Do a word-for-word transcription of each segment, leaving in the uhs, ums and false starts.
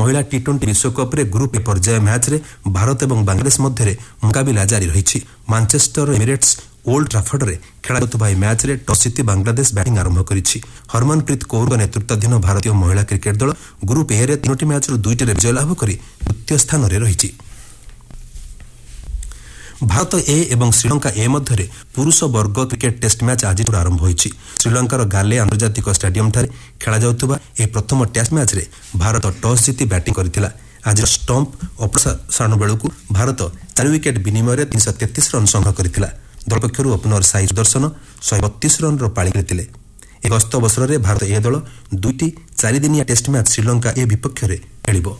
महिला T twenty विश्वकप रे ग्रुप ए पर्याय मैच रे भारत एवं बांग्लादेश मध्य मुकाबिला जारी रही। मानचेस्टर एमिरेट्स ओल्ड ट्राफर्ड रे खेला मैच रे टॉस जीति बांग्लादेश बैटिंग आरंभ करिछि। हरमनप्रीत कौर नेतृत्वाधीन भारतीय महिला क्रिकेट दल ग्रुप ए रे तीनोटी मैच रु दुईटी विजय लाभ करी द्वितीय स्थान रे रहिछि। भारत ए एवं श्रीलंका ए मध्य पुरुष वर्ग क्रिकेट टेस्ट मैच आज आरंभ होइछि। श्रीलंकार गाले आंतर्जातिक स्टेडियम ठारे खेला जाउतबा ए प्रथम टेस्ट मैच रे भारत टॉस जीति बैटिंग करथिला। आज स्टंप अपसारण बेलू भारत चार विकेट विनिमय तीन सौ तैंतीस रन संग्रह करथिला। दल पक्षर ओपनर साई सुदर्शन शहे बत्तीस रन पाଳି करथिले। ए गस्त अवसर में भारत ए दल दुईटी चार दिनिया टेस्ट मैच श्रीलंका ए विपक्ष में खेलिब।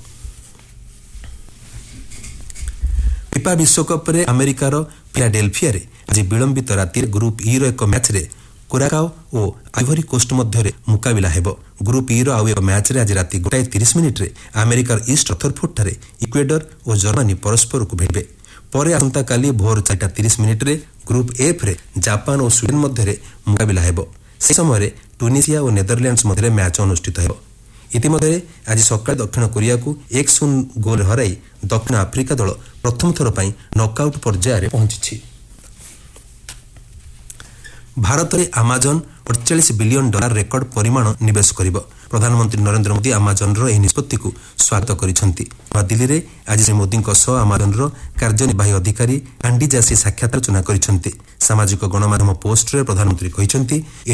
फिफा विश्वकप रे अमेरिकार फिलाडेल्फिया रे आज विलंबित राति ग्रुप ई रो एक मैच रे कुराकाओ और आइवरी कोस्ट मध्य मुकाबिला हेबो। ग्रुप ई रो आउ एक मैच रे आज राति गोटाए तीस मिनिट रे अमेरिकार ईस्ट रथरफोर्ड ठारे इक्वेडर और जर्मनी परस्पर को भेटबे। पर आसंता काली भोर चार तीस मिनिट रे ग्रुप एफ रे जापान और स्वीडेन मध्य मुकाबिला हेबो। से समय ट्यूनिसिया और नेदरलैंड्स मध्य मैच अनुष्ठित हेबो। इतिमध्य आज सकाळ दक्षिण कोरिया को एक शून्य गोल हराई दक्षिण आफ्रिका दल प्रथम थर पर नॉकआउट पर्यायर पहुंची। भारत में आमाजन अड़चाश बिलियन डॉलर रेकर्ड परिमाण निवेश करिब। प्रधानमंत्री नरेंद्र मोदी आमाजन रो एही निष्पत्ति को स्वागत करिसेंती। दिल्ली रे आज श्री मोदी सह आमाजन रो कार्यनिर्वाही अधिकारी आंडी जासी साक्षात आलोचना करिसेंती। सामाजिक गणमाध्यम पोस्ट रे प्रधानमंत्री कहिसेंती